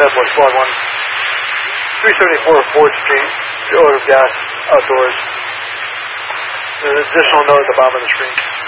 Fedboy Squad 1. 374 Ford Street, the odor of gas outdoors. There's an additional note at the bottom of the screen.